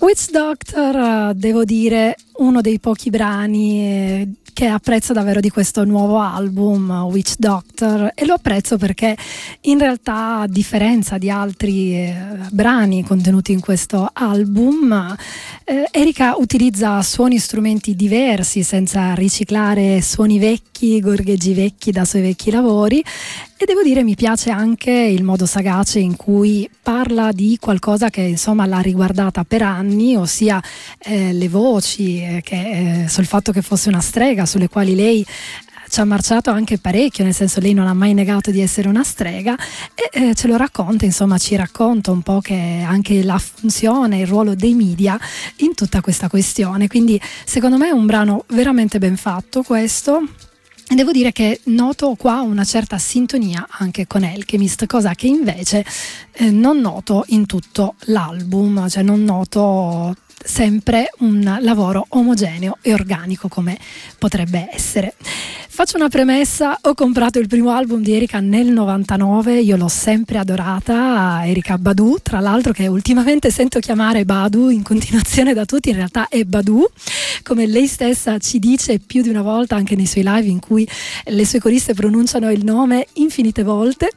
Witch Doctor, devo dire, uno dei pochi brani che apprezzo davvero di questo nuovo album Witch Doctor, e lo apprezzo perché in realtà, a differenza di altri brani contenuti in questo album, Erika utilizza suoni e strumenti diversi senza riciclare suoni vecchi, gorgheggi vecchi da suoi vecchi lavori. E devo dire, mi piace anche il modo sagace in cui parla di qualcosa che insomma l'ha riguardata per anni, ossia le voci, sul fatto che fosse una strega, sulle quali lei ci ha marciato anche parecchio, nel senso, lei non ha mai negato di essere una strega, e ce lo racconta, insomma ci racconta un po' che anche la funzione, il ruolo dei media in tutta questa questione. Quindi secondo me è un brano veramente ben fatto questo. E devo dire che noto qua una certa sintonia anche con Alchemist, cosa che invece non noto in tutto l'album, cioè non noto sempre un lavoro omogeneo e organico come potrebbe essere. Faccio una premessa: ho comprato il primo album di Erika nel 99, io l'ho sempre adorata, Erika Badu, tra l'altro, che ultimamente sento chiamare Badu in continuazione da tutti, in realtà è Badu, come lei stessa ci dice più di una volta anche nei suoi live, in cui le sue coriste pronunciano il nome infinite volte.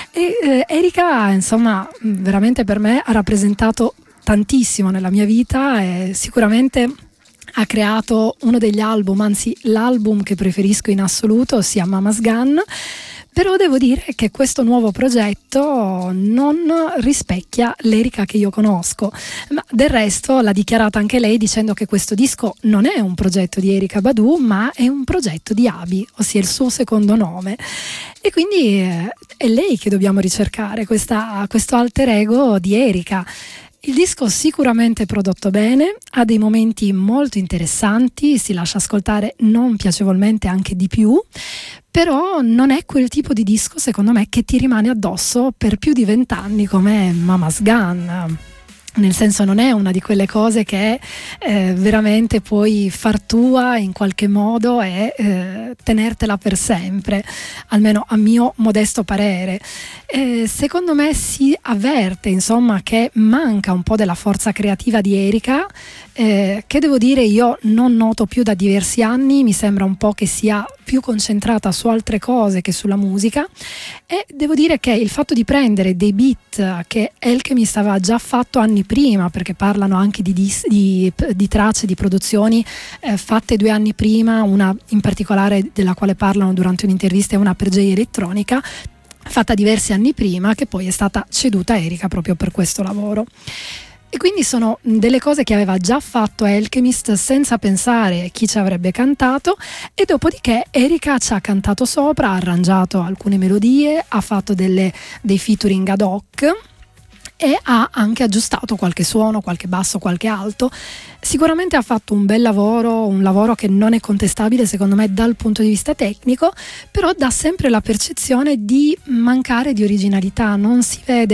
E Erika, insomma, veramente per me ha rappresentato tantissimo nella mia vita, e sicuramente ha creato uno degli album, anzi l'album che preferisco in assoluto, ossia Mama's Gun. Però devo dire che questo nuovo progetto non rispecchia l'Erika che io conosco, ma del resto l'ha dichiarata anche lei, dicendo che questo disco non è un progetto di Erika Badu, ma è un progetto di Abi, ossia il suo secondo nome. E quindi è lei che dobbiamo ricercare, questo alter ego di Erika. Il disco sicuramente prodotto bene, ha dei momenti molto interessanti, si lascia ascoltare non piacevolmente anche di più, però non è quel tipo di disco, secondo me, che ti rimane addosso per più di 20 anni come Mama's Gun. Nel senso, non è una di quelle cose che veramente puoi far tua in qualche modo e tenertela per sempre, almeno a mio modesto parere. Secondo me si avverte, insomma, che manca un po' della forza creativa di Erika, che devo dire io non noto più da diversi anni. Mi sembra un po' che sia più concentrata su altre cose che sulla musica, e devo dire che il fatto di prendere dei beat che Alchemist aveva già fatto anni prima, perché parlano anche di tracce, di produzioni fatte 2 anni prima, una in particolare della quale parlano durante un'intervista, e una per J Elettronica, fatta diversi anni prima, che poi è stata ceduta a Erika proprio per questo lavoro. E quindi sono delle cose che aveva già fatto Alchemist senza pensare chi ci avrebbe cantato, e dopodiché Erika ci ha cantato sopra, ha arrangiato alcune melodie, ha fatto dei featuring ad hoc e ha anche aggiustato qualche suono, qualche basso, qualche alto. Sicuramente ha fatto un bel lavoro, un lavoro che non è contestabile secondo me dal punto di vista tecnico, però dà sempre la percezione di mancare di originalità, non si vede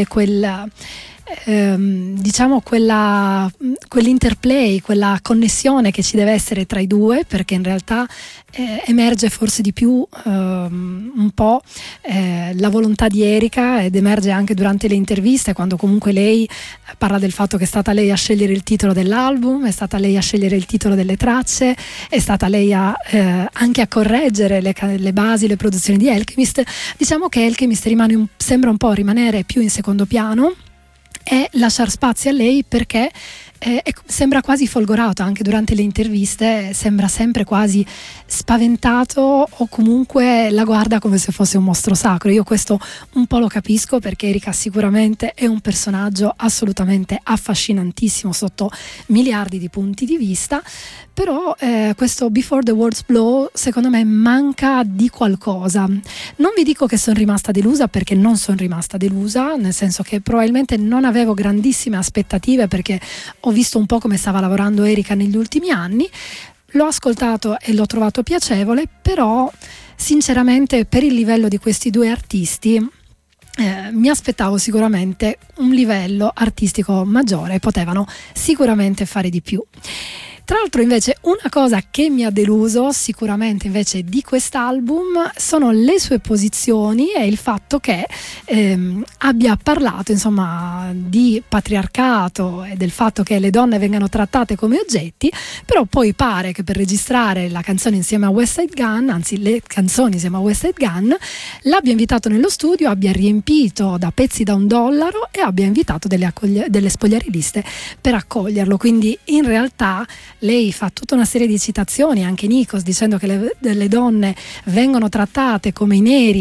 quell'interplay, quella connessione che ci deve essere tra i due, perché in realtà emerge forse di più un po' la volontà di Erika, ed emerge anche durante le interviste, quando comunque lei parla del fatto che è stata lei a scegliere il titolo dell'album, è stata lei a scegliere il titolo delle tracce, è stata lei anche a correggere le basi, le produzioni di Alchemist. Diciamo che Alchemist sembra un po' rimanere più in secondo piano e lasciar spazio a lei, perché sembra quasi folgorato anche durante le interviste, sembra sempre quasi spaventato, o comunque la guarda come se fosse un mostro sacro. Io questo un po' lo capisco, perché Erika sicuramente è un personaggio assolutamente affascinantissimo sotto miliardi di punti di vista, però questo Before the Words Blow secondo me manca di qualcosa. Non vi dico che sono rimasta delusa, perché non sono rimasta delusa, nel senso che probabilmente non avevo grandissime aspettative, perché ho visto un po' come stava lavorando Erika negli ultimi anni, l'ho ascoltato e l'ho trovato piacevole, però sinceramente per il livello di questi due artisti mi aspettavo sicuramente un livello artistico maggiore, potevano sicuramente fare di più. Tra l'altro invece una cosa che mi ha deluso sicuramente invece di quest'album sono le sue posizioni e il fatto che abbia parlato insomma di patriarcato e del fatto che le donne vengano trattate come oggetti, però poi pare che per registrare la canzone insieme a West Side Gun, anzi le canzoni insieme a West Side Gun, l'abbia invitato nello studio, abbia riempito da pezzi da $1 e abbia invitato delle spogliarelliste per accoglierlo. Quindi in realtà lei fa tutta una serie di citazioni, anche Nikos, dicendo che le donne vengono trattate come i neri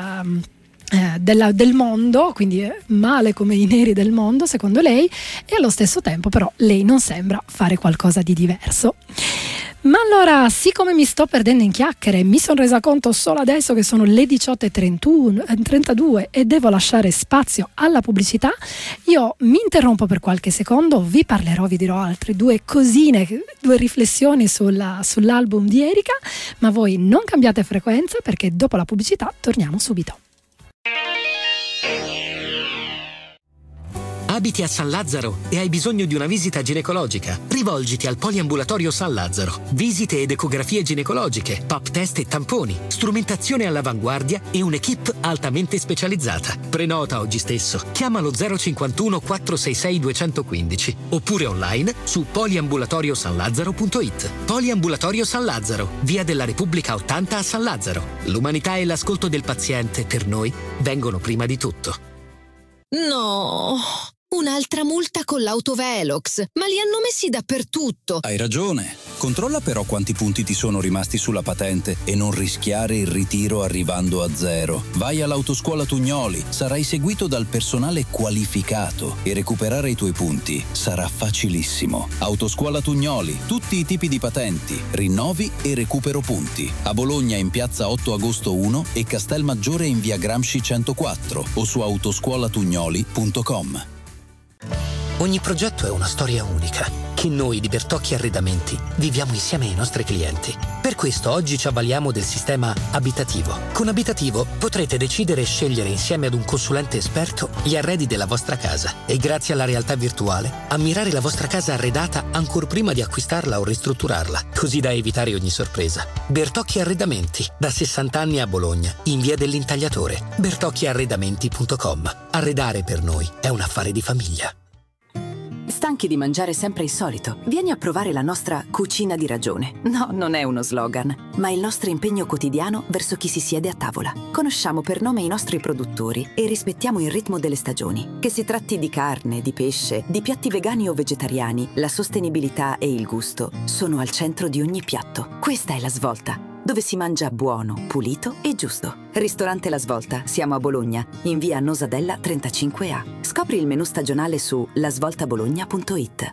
del mondo, quindi male come i neri del mondo secondo lei, e allo stesso tempo però lei non sembra fare qualcosa di diverso. Ma allora, siccome mi sto perdendo in chiacchiere, mi sono resa conto solo adesso che sono le 18:32 e devo lasciare spazio alla pubblicità, io mi interrompo per qualche secondo, vi dirò altre due cosine, due riflessioni sull'album di Erika, ma voi non cambiate frequenza perché dopo la pubblicità torniamo subito. Abiti a San Lazzaro e hai bisogno di una visita ginecologica? Rivolgiti al Poliambulatorio San Lazzaro. Visite ed ecografie ginecologiche, pap test e tamponi, strumentazione all'avanguardia e un'equipe altamente specializzata. Prenota oggi stesso. Chiamalo 051 466 215 oppure online su poliambulatoriosanlazzaro.it. Poliambulatorio San Lazzaro, via della Repubblica 80 a San Lazzaro. L'umanità e l'ascolto del paziente per noi vengono prima di tutto. No, un'altra multa con l'autovelox, ma li hanno messi dappertutto. Hai ragione. Controlla però quanti punti ti sono rimasti sulla patente e non rischiare il ritiro arrivando a 0. Vai all'Autoscuola Tugnoli, sarai seguito dal personale qualificato e recuperare i tuoi punti sarà facilissimo. Autoscuola Tugnoli, tutti i tipi di patenti, rinnovi e recupero punti. A Bologna in piazza 8 agosto 1 e Castelmaggiore in via Gramsci 104 o su autoscuolatugnoli.com. Ogni progetto è una storia unica che noi di Bertocchi Arredamenti viviamo insieme ai nostri clienti. Per questo oggi ci avvaliamo del sistema abitativo. Con Abitativo potrete decidere e scegliere insieme ad un consulente esperto gli arredi della vostra casa e grazie alla realtà virtuale ammirare la vostra casa arredata ancor prima di acquistarla o ristrutturarla, così da evitare ogni sorpresa. Bertocchi Arredamenti, da 60 anni a Bologna, in via dell'Intagliatore. bertocchiarredamenti.com. Arredare per noi è un affare di famiglia. Stanchi di mangiare sempre il solito? Vieni a provare la nostra cucina di ragione. No, non è uno slogan, ma il nostro impegno quotidiano verso chi si siede a tavola. Conosciamo per nome i nostri produttori e rispettiamo il ritmo delle stagioni. Che si tratti di carne, di pesce, di piatti vegani o vegetariani, la sostenibilità e il gusto sono al centro di ogni piatto. Questa è La Svolta, dove si mangia buono, pulito e giusto. Ristorante La Svolta, siamo a Bologna, in via Nosadella 35A. Scopri il menù stagionale su lasvoltabologna.it.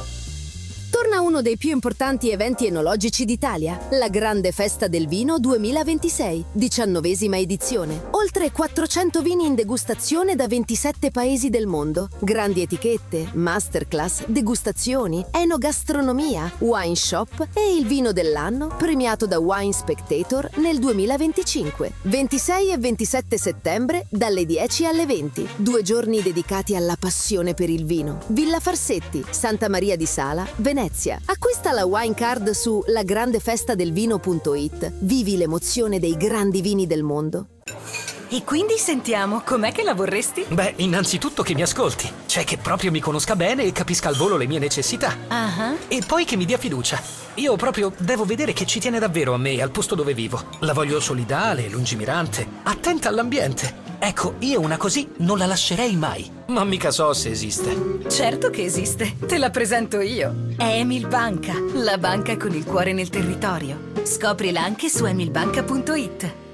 Torna uno dei più importanti eventi enologici d'Italia, la Grande Festa del Vino 2026, 19ª edizione. Oltre 400 vini in degustazione da 27 paesi del mondo. Grandi etichette, masterclass, degustazioni, enogastronomia, wine shop e il vino dell'anno premiato da Wine Spectator nel 2025. 26 e 27 settembre dalle 10 alle 20. 2 giorni dedicati alla passione per il vino. Villa Farsetti, Santa Maria di Sala, Venezia. Acquista la wine card su lagrandefestadelvino.it. Vivi l'emozione dei grandi vini del mondo. E quindi sentiamo, com'è che la vorresti? Beh, innanzitutto che mi ascolti, cioè che proprio mi conosca bene e capisca al volo le mie necessità. E poi che mi dia fiducia. Io proprio devo vedere che ci tiene davvero a me e al posto dove vivo. La voglio solidale, lungimirante, attenta all'ambiente. Ecco, io una così non la lascerei mai. Ma mica so se esiste. Certo che esiste, te la presento io. È Emil Banca, la banca con il cuore nel territorio. Scoprila anche su emilbanca.it.